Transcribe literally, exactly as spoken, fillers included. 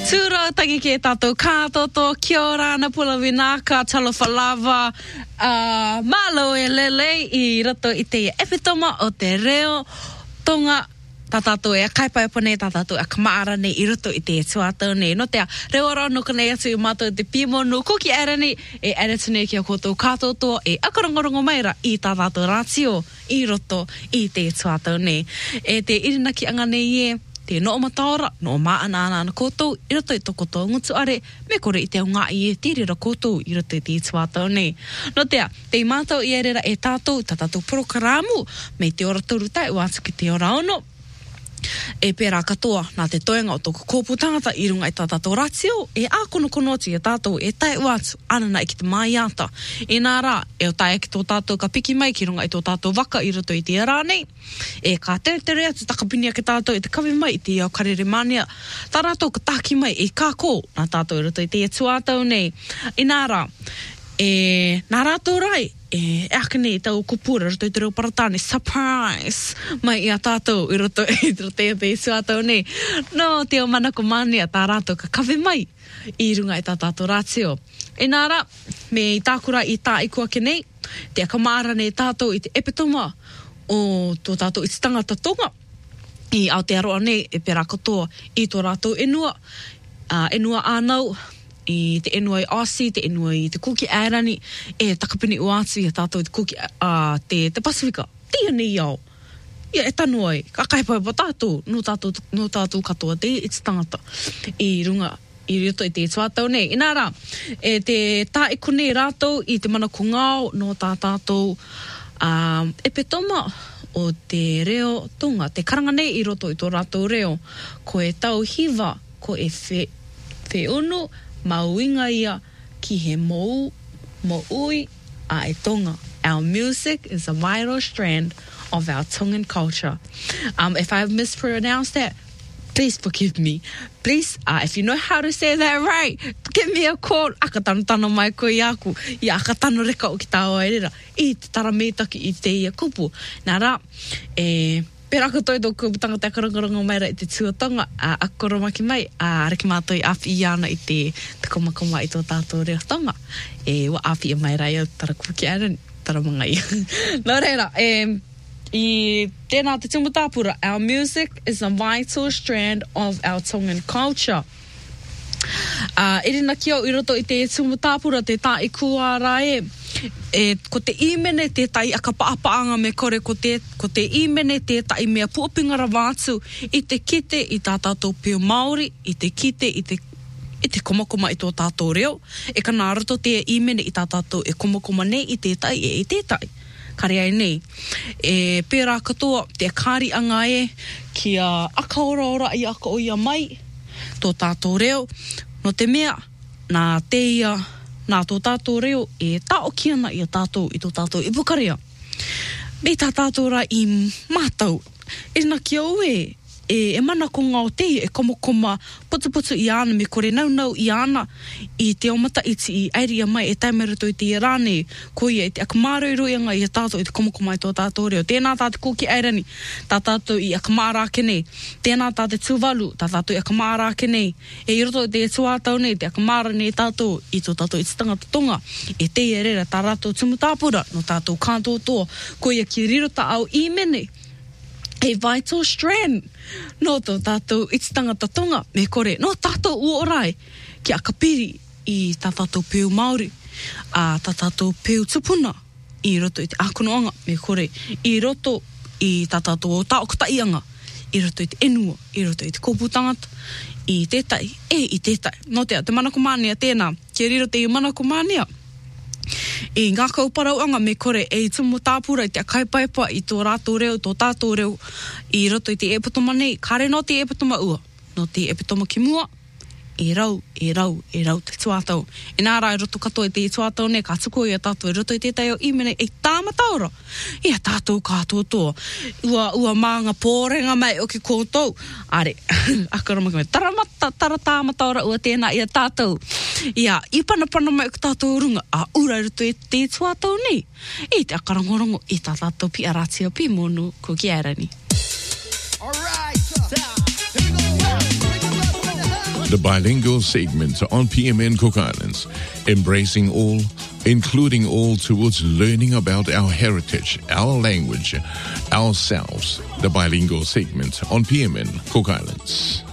Tura tangi ke tātou kātoto, kia ora na pula winaka, talofa lava, uh, malo e lele I rato I te epitoma o te reo, tonga, tā tātou e kaipai pane, tā tātou e kamaara nei I rato I te tuatau nei. No tea, reo ora no kanei atu I mātou te pimonu, kuki ara nei, e aratune ki a koutou kātoto, e akarongorongo maira I tā tātou rātio, I roto I te tuatau nei. E te irinaki anga nei e, te no mataora, no maana ana ana koutou, I roto I toko tō ngutu are, me kore I te o ngā I e tīrira koutou, I roto I te tuatau nei. No tea, te mātou I erera e tātou, tā tātou prokaramu, me te ora turu tai, wātu ki te ora ono, e pērā katoa nā te toenga o tōku kōpū tangata I runga I tā tātou ratio, e ākono konoti e tātou e tai wātu anana I ki te mai ata. E nā rā, e o tai ki tō tātou ka piki mai ki runga I tō tātou waka I roto I te rā nei. E ka tere tere atu takapinia ki tātou e te kawi mai I te iau karere mania. Tā rātou ka tāki mai e kā kō nā tātou I roto I te tuatau nei. E nā rā, e nā rātou rai, e akane I tau kupura roto I te reo paratane, surprise, mai I a tātou I roto I roto I te tuatau nei. No, te o manako mania tā rātou ka kawe mai I runga I tā tātou rātio. E nā rā, me I tākura I tā ikua ke nei, te akamara nei tātou I te epitoma o tō tātou I te tangata tonga. I Aotearoa nei, e pērā katoa I tō rātou enua, uh, enua ānau, I te enua I Aussie, te enua I te kuki ērani, e takapini uātu I tātou I te kuki, uh, te, te Pasifika. Tia nei au. Ia, e tanu ai. Ka kaipai pa tātou, no tātou, no tātou katoa te I te tangata. I runga, I rioto I te tuatau nei. I nā rā, e te tā iku nei rātou I te mana kungao no tā tātou um, epitoma o te reo tonga. Te karanga nei I roto I tō rātou reo. Ko e tau hiva, ko e whe, whe unu, mauinga ia ki he mou, mo ui a e tonga. Our music is a vital strand of our Tongan culture. Um, if I've mispronounced that, please forgive me. Please, uh, if you know how to say that right, give me a call. Akatano tano mai koe I aku. I akatano reka o ki tāo e rera. I te tarametaki I te ia kupu. Nā rā, e... Pērā katoa tō kūputanga te akarangarango maira I te tuatanga, a uh, akoromaki mai, a uh, ariki mātou I awhi I ana I te te komakoma I tō tātou reo tonga. E wa awhi I mai rai au tara kuki arani, tara mga I. Nō reira, e, I tēnā te tumutāpura, our music is a vital strand of our Tongan culture. Uh, Irina ki au I roto I te tumutāpura, te tā I kua rae, e, ko te imene te tai akapapaanga me kore ko te, ko te imene te tai mea puopingara wātu I te kite I tā tātou pio Māori, I te kite I te, I te komakoma I tō tātou reo, e ka nā roto te imene I tā tātou e komakoma nei I te tai e I te tai. Kare ai nei. E pērā katoa te kāri anga e ki a akaora ora I aka o ia mai, tō tātou reo, no te mea, nā te ia, nā tō tātou reo e tāo kiana I a tātou I tō tātou I Pukaria. Me tā tātou ra I mātau. E nā ki au e, e, e mana ko ngā o te e komokoma putu putu I ana me kore nau nau I ana I te omata iti I airia mai e taimeruto I te rāne ko ia I te akamāra I roianga I a tātou I te komokoma I tō tātou reo. Tēnā tā te kōki airani, tā tātou I akamāra ake nei. Tēnā tā te tūwalu, tā tātou I akamāra ake nei. E I roto I te tuātau nei, te akamāra nei tātou I tō tātou I te tangata tonga. E te e rera tā rātou tumutāpura no tātou kātotoa. Ko ia ki rirota au I mene. A vital strand no tō tātou I te tangata tonga me kore no tātou uorai ki a kapiri I tā tātou pēu Māori a tā tātou pēu tupuna I roto I te akonoanga me kore I roto I tā tātou o taokataianga I roto I te enua I roto I te kōpūtangata I tētai e I tētai no te, te manako mānia tēnā ki riro te I manako mānia E ngā kauparauanga me kore e tumu tāpura I te akaipaipa I tō rātou reo, tō tātou reo I roto I te epitoma nei, kare no te epitoma ua, no te epitoma ki mua, e rau, e rau, e rau te tuatau. E nā rā e roto katoa I te tuatau nei, ka tuko I a tātou, e roto I tētai o imene, e tāmataura, e a tātou kātotoa. Ua, ua mānga pōrenga mai o ki kōtou. Are, akaramaki mai, taramata, tara tāmataura ua tēnā I a tātou. Ia, I panapana mai o ki tātou runga, a ura I roto I te tuatau nei. E te akarangorongo I tā tātou pi aratia pi monu ko ki arani. All right, here we go. the bilingual segment on P M N Cook Islands, embracing all, including all towards learning about our heritage, our language, ourselves, the bilingual segment on P M N Cook Islands.